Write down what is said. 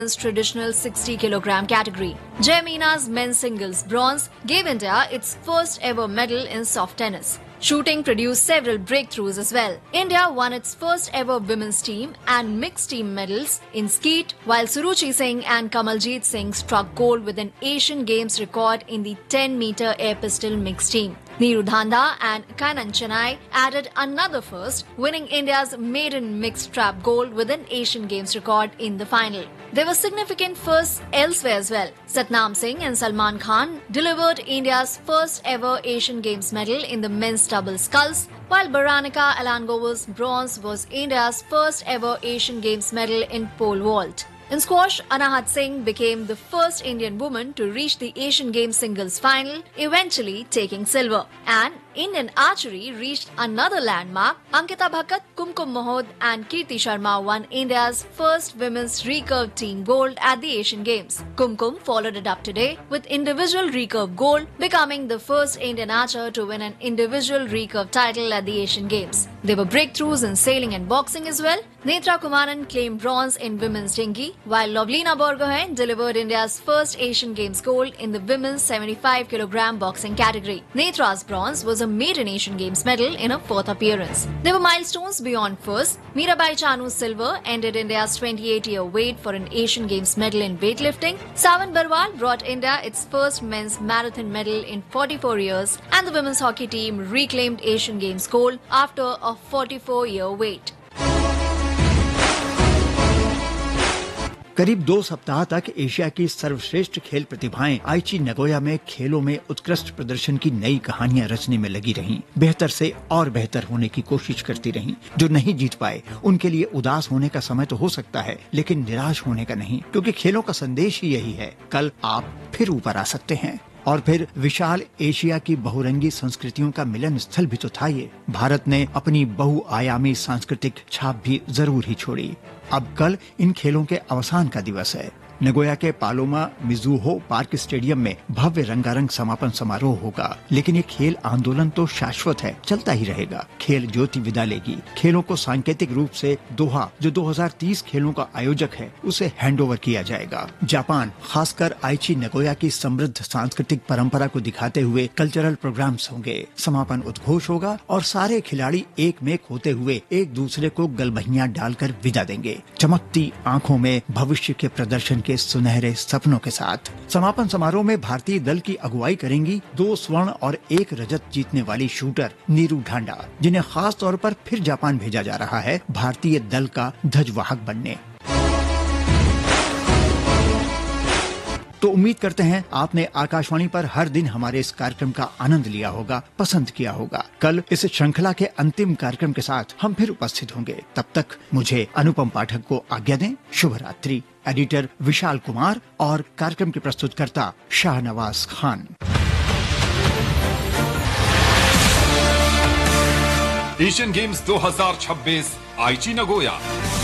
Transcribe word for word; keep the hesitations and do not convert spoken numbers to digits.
traditional sixty kilogram category. Jai Meena's men's singles bronze gave India its first ever medal in soft tennis. Shooting produced several breakthroughs as well. India won its first ever women's team and mixed team medals in skeet, while Suruchi Singh and Kamaljeet Singh struck gold with an Asian Games record in the ten meter air pistol mixed team. Neeru Dhanda and Kanan Chennai added another first, winning India's maiden mixed trap gold with an Asian Games record in the final. There were significant firsts elsewhere as well. Satnam Singh and Salman Khan delivered India's first ever Asian Games medal in the men's double sculls, while Baranika Alangova's bronze was India's first ever Asian Games medal in pole vault. In squash, Anahat Singh became the first Indian woman to reach the Asian Games singles final, eventually taking silver. And Indian archery reached another landmark. Ankita Bhakat, Kumkum Mohod and Kirti Sharma won India's first women's recurve team gold at the Asian Games. Kumkum followed it up today with individual recurve gold, becoming the first Indian archer to win an individual recurve title at the Asian Games. There were breakthroughs in sailing and boxing as well. Netra Kumaran claimed bronze in women's dinghy, while Lovlina Borgohain delivered India's first Asian Games gold in the women's seventy-five kilogram boxing category. Netra's bronze was a maiden Asian Games medal in her fourth appearance. There were milestones beyond first. Mirabai Chanu's silver ended India's twenty-eight year wait for an Asian Games medal in weightlifting. Sawan Barwal brought India its first men's marathon medal in forty-four years, and the women's hockey team reclaimed Asian Games gold after a forty-four year wait. करीब दो सप्ताह तक Asia की सर्वश्रेष्ठ खेल प्रतिभाएं आइची Nagoya में खेलों में उत्कृष्ट प्रदर्शन की नई कहानियां रचने में लगी रहीं, बेहतर से और बेहतर होने की कोशिश करती रहीं। जो नहीं जीत पाए उनके लिए उदास होने का समय तो हो सकता है, लेकिन निराश होने का नहीं, क्योंकि खेलों का संदेश ही यही है, कल आप फिर ऊपर आ सकते हैं। और फिर विशाल एशिया की बहुरंगी संस्कृतियों का मिलन स्थल भी तो था ये। भारत ने अपनी बहुआयामी सांस्कृतिक छाप भी जरूर ही छोड़ी। अब कल इन खेलों के अवसान का दिवस है। नगोया के पालोमा मिजुहो पार्क स्टेडियम में भव्य रंगारंग समापन समारोह होगा, लेकिन ये खेल आंदोलन तो शाश्वत है, चलता ही रहेगा। खेल ज्योति विदा लेगी। खेलों को सांकेतिक रूप से दोहा, जो दो हज़ार तीस खेलों का आयोजक है, उसे हैंडओवर किया जाएगा। जापान, खासकर आइची नगोया की समृद्ध सांस्कृतिक परंपरा को दिखाते हुए कल्चरल प्रोग्राम्स होंगे। समापन उद्घोष होगा और सारे खिलाड़ी एक मेक होते हुए एक दूसरे को गलबहियां डालकर विदा देंगे, चमकती आंखों में भविष्य के प्रदर्शन के सुनहरे सपनों के साथ। समापन समारोह में भारतीय दल की अगुवाई करेंगी दो स्वर्ण और एक रजत जीतने वाली शूटर नीरू ढांडा, जिन्हें खास तौर पर फिर जापान भेजा जा रहा है भारतीय दल का ध्वजवाहक बनने। तो उम्मीद करते हैं आपने आकाशवाणी पर हर दिन हमारे इस कार्यक्रम का आनंद लिया होगा, पसंद किया होगा। कल इस श्रृंखला के अंतिम कार्यक्रम के साथ हम फिर उपस्थित होंगे। तब तक मुझे अनुपम पाठक को आज्ञा दें। शुभ रात्रि। एडिटर विशाल कुमार और कार्यक्रम के प्रस्तुतकर्ता शाहनवाज खान। एशियन गेम्स दो हज़ार छब्बीस आइची नगोया।